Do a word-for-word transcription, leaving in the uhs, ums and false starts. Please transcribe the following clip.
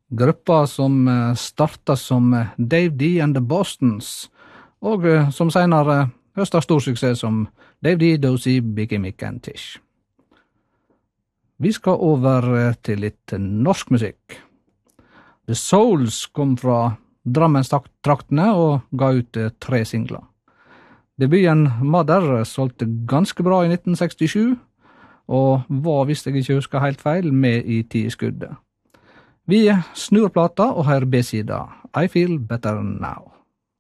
Gruppa som eh, startet som eh, Dave D and the Bostons, og eh, som senere høstet stor suksess som Dave D, Dozy, Biggie Mick and Tish. Vi skal over eh, til litt norsk musikk. The Souls kom fra Drammens-traktene og ga ut eh, tre singler. Debuten Mother solgte ganske bra i nitten sekstisju, og var, hvis jeg ikke husker helt feil, med i ti skuddet. Vi snur plata og hører B-sida I Feel Better Now.